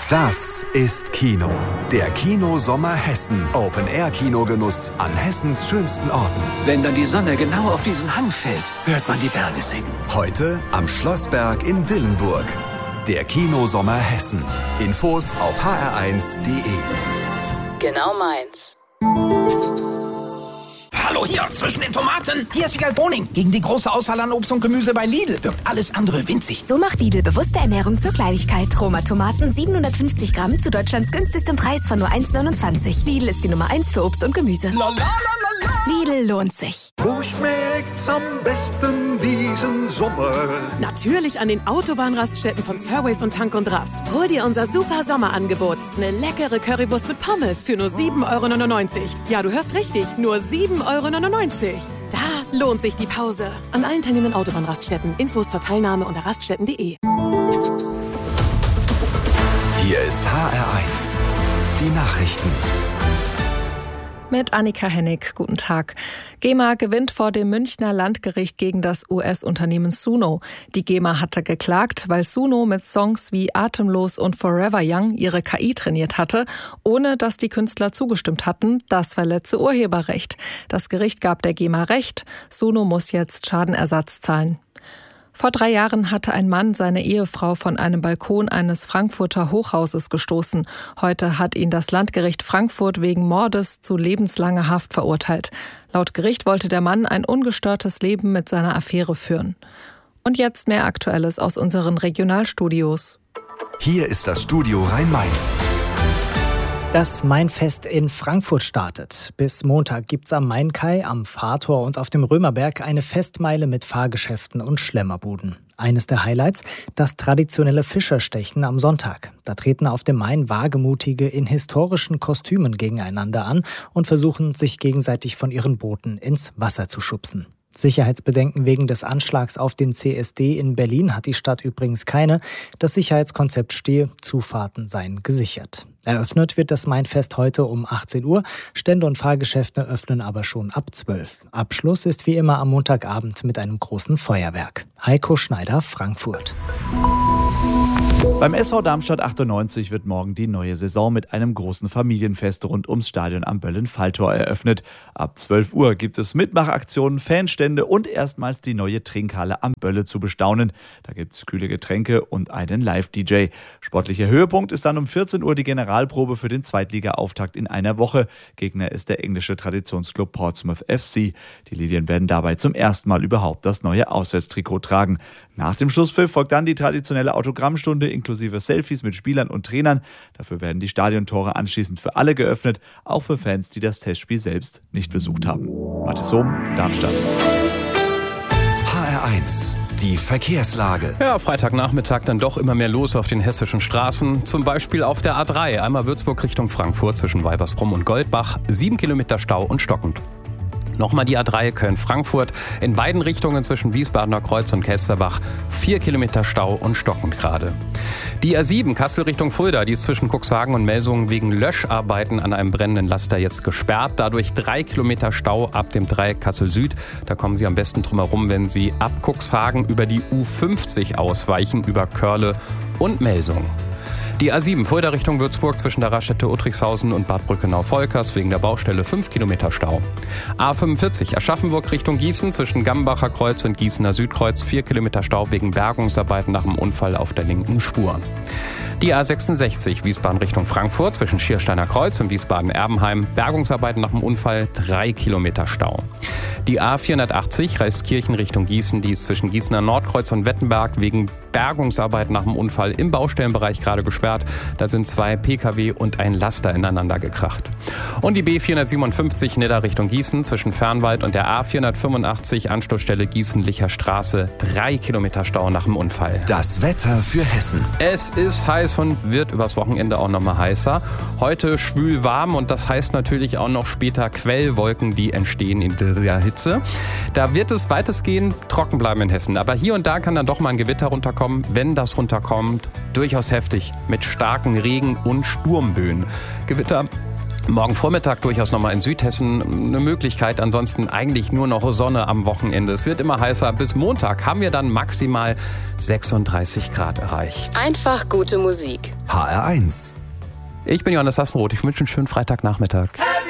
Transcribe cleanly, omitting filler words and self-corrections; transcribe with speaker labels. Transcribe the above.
Speaker 1: Das ist Kino. Der Kino-Sommer Hessen. Open-Air-Kinogenuss an Hessens schönsten Orten.
Speaker 2: Wenn dann die Sonne genau auf diesen Hang fällt, hört man die Berge singen.
Speaker 1: Heute am Schlossberg in Dillenburg. Der Kino-Sommer Hessen. Infos auf hr1.de.
Speaker 3: Genau meins.
Speaker 4: Hallo hier, zwischen den Tomaten. Hier ist Wiegald Boning. Gegen die große Auswahl an Obst und Gemüse bei Lidl wirkt alles andere winzig.
Speaker 5: So macht Lidl bewusste Ernährung zur Kleinigkeit. Roma-Tomaten 750 Gramm zu Deutschlands günstigstem Preis von nur 1,29. Lidl ist die Nummer 1 für Obst und Gemüse. Lidl lohnt sich.
Speaker 6: Wo schmeckt's am besten diesen Sommer?
Speaker 7: Natürlich an den Autobahnraststätten von Surways und Tank und Rast. Hol dir unser super Sommerangebot. Eine leckere Currywurst mit Pommes für nur 7,99 €. Ja, du hörst richtig, nur 7,99 €. Da lohnt sich die Pause. An allen teilnehmenden Autobahnraststätten. Infos zur Teilnahme unter raststätten.de.
Speaker 1: Hier ist HR1. Die Nachrichten.
Speaker 8: Mit Annika Hennig. Guten Tag. GEMA gewinnt vor dem Münchner Landgericht gegen das US-Unternehmen Suno. Die GEMA hatte geklagt, weil Suno mit Songs wie Atemlos und Forever Young ihre KI trainiert hatte, ohne dass die Künstler zugestimmt hatten. Das verletze Urheberrecht. Das Gericht gab der GEMA recht. Suno muss jetzt Schadenersatz zahlen. Vor 3 Jahren hatte ein Mann seine Ehefrau von einem Balkon eines Frankfurter Hochhauses gestoßen. Heute hat ihn das Landgericht Frankfurt wegen Mordes zu lebenslanger Haft verurteilt. Laut Gericht wollte der Mann ein ungestörtes Leben mit seiner Affäre führen. Und jetzt mehr Aktuelles aus unseren Regionalstudios.
Speaker 1: Hier ist das Studio Rhein-Main.
Speaker 9: Das Mainfest in Frankfurt startet. Bis Montag gibt's am Mainkai, am Fahrtor und auf dem Römerberg eine Festmeile mit Fahrgeschäften und Schlemmerbuden. Eines der Highlights, das traditionelle Fischerstechen am Sonntag. Da treten auf dem Main Wagemutige in historischen Kostümen gegeneinander an und versuchen, sich gegenseitig von ihren Booten ins Wasser zu schubsen. Sicherheitsbedenken wegen des Anschlags auf den CSD in Berlin hat die Stadt übrigens keine. Das Sicherheitskonzept stehe, Zufahrten seien gesichert. Eröffnet wird das Mainfest heute um 18 Uhr. Stände und Fahrgeschäfte öffnen aber schon ab 12. Abschluss ist wie immer am Montagabend mit einem großen Feuerwerk. Heiko Schneider, Frankfurt.
Speaker 10: Beim SV Darmstadt 98 wird morgen die neue Saison mit einem großen Familienfest rund ums Stadion am Böllen-Falltor eröffnet. Ab 12 Uhr gibt es Mitmachaktionen, Fanstände und erstmals die neue Trinkhalle am Bölle zu bestaunen. Da gibt es kühle Getränke und einen Live-DJ. Sportlicher Höhepunkt ist dann um 14 Uhr die Generalprobe für den Zweitliga-Auftakt in einer Woche. Gegner ist der englische Traditionsclub Portsmouth FC. Die Lilien werden dabei zum ersten Mal überhaupt das neue Auswärtstrikot tragen. Nach dem Schlusspfiff folgt dann die traditionelle Autogrammstunde inklusive Selfies mit Spielern und Trainern. Dafür werden die Stadiontore anschließend für alle geöffnet, auch für Fans, die das Testspiel selbst nicht besucht haben. Mathis Hohm, Darmstadt.
Speaker 1: HR1. Die Verkehrslage.
Speaker 11: Ja, Freitagnachmittag dann doch immer mehr los auf den hessischen Straßen. Zum Beispiel auf der A3, einmal Würzburg Richtung Frankfurt zwischen Weibersbrumm und Goldbach. 7 Kilometer Stau und stockend. Nochmal die A3 Köln-Frankfurt. In beiden Richtungen zwischen Wiesbadener Kreuz und Kelsterbach 4 Kilometer Stau und stockend gerade. Die A7 Kassel Richtung Fulda, die ist zwischen Cuxhagen und Melsungen wegen Löscharbeiten an einem brennenden Laster jetzt gesperrt. Dadurch 3 Kilometer Stau ab dem Dreieck Kassel Süd. Da kommen Sie am besten drum herum, wenn Sie ab Cuxhagen über die U50 ausweichen, über Körle und Melsungen. Die A7 Fulda Richtung Würzburg zwischen der Raststätte Uttrichshausen und Bad Brückenau-Volkers wegen der Baustelle 5 Kilometer Stau. A45 Aschaffenburg Richtung Gießen zwischen Gambacher Kreuz und Gießener Südkreuz 4 Kilometer Stau wegen Bergungsarbeiten nach dem Unfall auf der linken Spur. Die A66 Wiesbaden Richtung Frankfurt zwischen Schiersteiner Kreuz und Wiesbaden-Erbenheim. Bergungsarbeiten nach dem Unfall 3 Kilometer Stau. Die A480 Reiskirchen Richtung Gießen, die ist zwischen Gießener Nordkreuz und Wettenberg wegen Bergungsarbeiten nach dem Unfall im Baustellenbereich gerade gesperrt. Da sind 2 Pkw und ein Laster ineinander gekracht. Und die B457 Nidda Richtung Gießen zwischen Fernwald und der A485 Anschlussstelle Gießen-Licher Straße 3 Kilometer Stau nach dem Unfall.
Speaker 1: Das Wetter für Hessen.
Speaker 11: Es ist heiß und wird übers Wochenende auch noch mal heißer. Heute schwül warm und das heißt natürlich auch noch später Quellwolken, die entstehen in dieser Hitze. Da wird es weitestgehend trocken bleiben in Hessen. Aber hier und da kann dann doch mal ein Gewitter runterkommen. Wenn das runterkommt, durchaus heftig mit starken Regen- und Sturmböen. Gewitter Morgen Vormittag durchaus nochmal in Südhessen eine Möglichkeit. Ansonsten eigentlich nur noch Sonne am Wochenende. Es wird immer heißer. Bis Montag haben wir dann maximal 36 Grad erreicht.
Speaker 3: Einfach gute Musik.
Speaker 1: HR1.
Speaker 11: Ich bin Johannes Sassenroth. Ich wünsche einen schönen Freitagnachmittag.